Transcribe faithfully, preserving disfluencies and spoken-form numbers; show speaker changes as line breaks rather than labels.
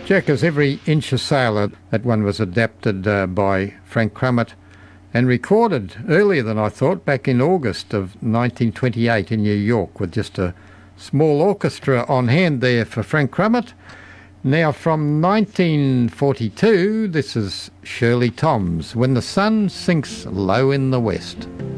Jackers, Every Inch a Sailor, that one was adapted uh, by Frank Crumit and recorded earlier than I thought, back in August of nineteen twenty-eight in New York, with just a small orchestra on hand there for Frank Crumit. Now from nineteen forty-two, this is Shirley Toms, When the Sun Sinks Low in the West.